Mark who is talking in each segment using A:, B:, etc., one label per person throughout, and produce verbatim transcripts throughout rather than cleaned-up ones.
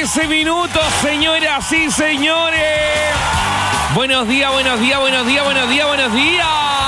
A: trece minutos, señoras y señores. Buenos días, buenos días, buenos días, buenos días, buenos días.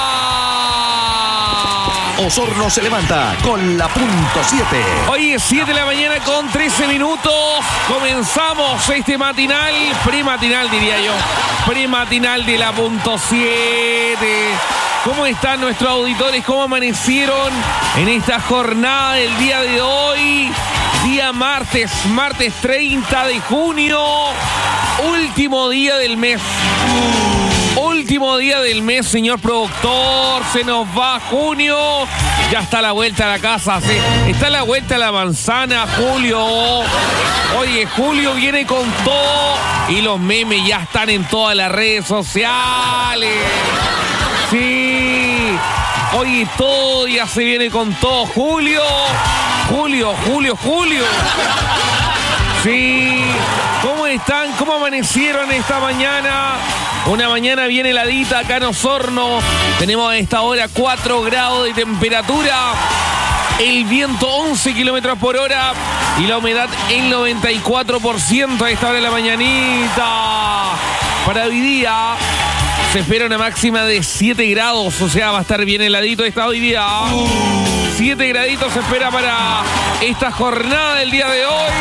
B: Osorno se levanta con la punto siete.
A: Hoy es siete de la mañana con trece minutos. Comenzamos este matinal, prematinal diría yo, prematinal de la punto siete. ¿Cómo están nuestros auditores? ¿Cómo amanecieron en esta jornada del día de hoy? Día martes, martes treinta de junio, último día del mes. Último día del mes, señor productor. Se nos va junio. Ya está a la vuelta a la casa, sí. Está a la vuelta a la manzana, Julio. Oye, Julio viene con todo y los memes ya están en todas las redes sociales. Sí. Oye, todo ya se viene con todo, Julio. Julio, Julio, Julio. Sí. ¿Cómo están? ¿Cómo amanecieron esta mañana? Una mañana bien heladita acá en Osorno. Tenemos a esta hora cuatro grados de temperatura. El viento once kilómetros por hora. Y la humedad el noventa y cuatro por ciento a esta hora de la mañanita. Para hoy día se espera una máxima de siete grados. O sea, va a estar bien heladito esta hoy día. siete graditos se espera para esta jornada del día de hoy.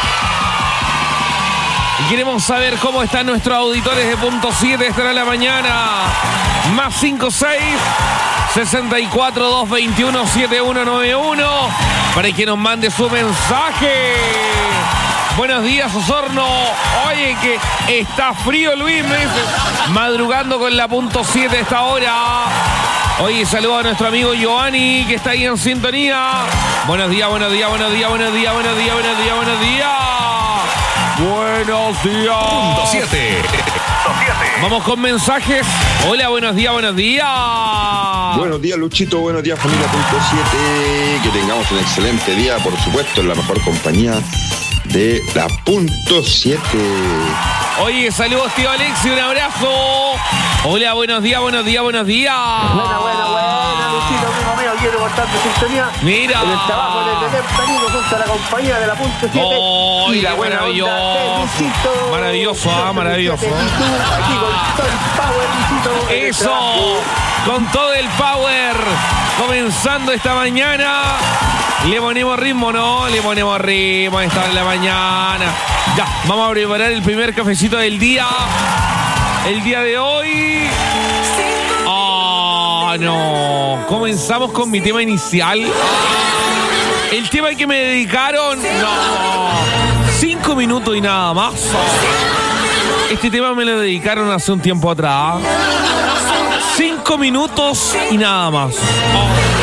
A: Y queremos saber cómo están nuestros auditores de punto siete esta hora de la mañana. Más cinco seis, sesenta y cuatro, doscientos veintiuno, setenta y uno noventa y uno para que nos mande su mensaje. Buenos días, Osorno. Oye, que está frío, Luis, me dice. Madrugando con la punto siete a esta hora. Oye, saludo a nuestro amigo Giovanni, que está ahí en sintonía. Buenos días, buenos días, buenos días, buenos días, buenos días, buenos días, buenos días. Buenos días.
B: Punto siete.
A: Vamos con mensajes. Hola, buenos días, buenos días.
C: Buenos días, Luchito. Buenos días, familia punto siete. Que tengamos un excelente día, por supuesto, en la mejor compañía de la punto siete.
A: Oye, saludos, tío Alexi, un abrazo. Hola, buenos días, buenos días, buenos días.
D: Buena, buena, buena, Luchito, amigo mío, quiero bastante sintonía.
A: Mira.
D: En el trabajo, en el teléfono, junto a la compañía de la punto siete.
A: Oh,
D: y la buena
A: maravilloso.
D: onda de Luchito.
A: Maravilloso, ah, maravilloso.
D: Y tú, aquí con todo el power, Luchito. en el
A: Eso,
D: trabajo.
A: con todo el power. Comenzando esta mañana. Le ponemos ritmo, ¿no? Le ponemos ritmo a esta hora de la mañana. Ya, vamos a preparar el primer cafecito del día. El día de hoy. Ah, no. Comenzamos con mi tema inicial. El tema que me dedicaron. No. Cinco minutos y nada más. Este tema me lo dedicaron hace un tiempo atrás. Cinco minutos y nada más. Oh.